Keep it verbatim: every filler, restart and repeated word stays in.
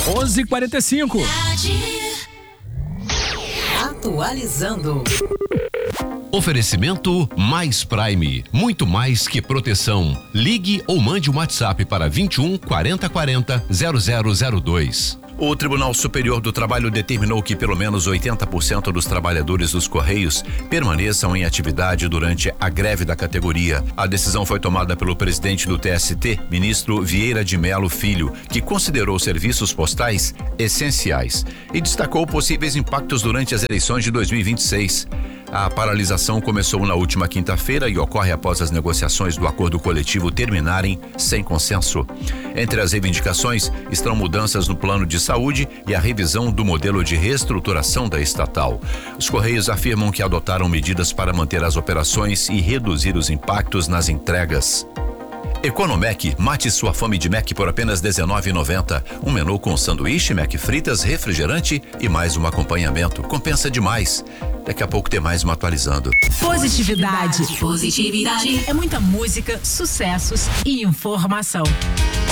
onze e quarenta e cinco. Atualizando. Oferecimento Mais Prime. Muito mais que proteção. Ligue ou mande um WhatsApp para vinte e um, quarenta, quarenta, zero zero zero dois. O Tribunal Superior do Trabalho determinou que pelo menos oitenta por cento dos trabalhadores dos Correios permaneçam em atividade durante a greve da categoria. A decisão foi tomada pelo presidente do T S T, ministro Vieira de Mello Filho, que considerou serviços postais essenciais e destacou possíveis impactos durante as eleições de dois mil e vinte e seis. A paralisação começou na última quinta-feira e ocorre após as negociações do acordo coletivo terminarem sem consenso. Entre as reivindicações estão mudanças no plano de saúde e a revisão do modelo de reestruturação da estatal. Os Correios afirmam que adotaram medidas para manter as operações e reduzir os impactos nas entregas. Economec, mate sua fome de Mac por apenas dezenove reais e noventa centavos. Um menu com sanduíche, Mac fritas, refrigerante e mais um acompanhamento. Compensa demais. Daqui a pouco tem mais uma atualizando. Positividade. Positividade. É muita música, sucessos e informação.